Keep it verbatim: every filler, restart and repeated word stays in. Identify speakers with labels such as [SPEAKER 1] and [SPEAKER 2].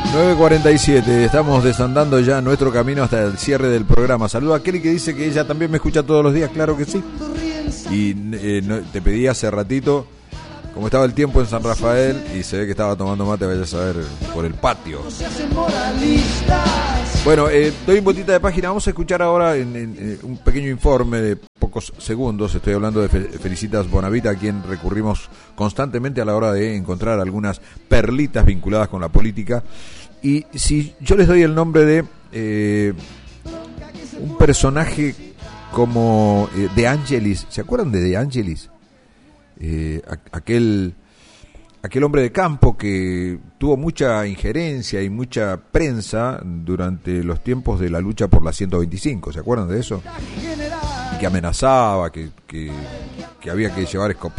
[SPEAKER 1] nueve cuarenta y siete, estamos desandando ya nuestro camino hasta el cierre del programa. Saludo a Kelly que dice que ella también me escucha todos los días, claro que sí. Y eh, no, te pedí hace ratito cómo estaba el tiempo en San Rafael y se ve que estaba tomando mate, vaya a saber, por el patio. Bueno, eh, doy un botita de página, vamos a escuchar ahora en, en, en un pequeño informe de pocos segundos. Estoy hablando de Felicitas Bonavita, a quien recurrimos constantemente a la hora de encontrar algunas perlitas vinculadas con la política. Y si yo les doy el nombre de eh, un personaje como eh, De Angelis, ¿se acuerdan de De Angelis? Eh, aquel aquel hombre de campo que tuvo mucha injerencia y mucha prensa durante los tiempos de la lucha por la ciento veinticinco, ¿se acuerdan de eso? Y que amenazaba, que, que, que había que llevar escopetas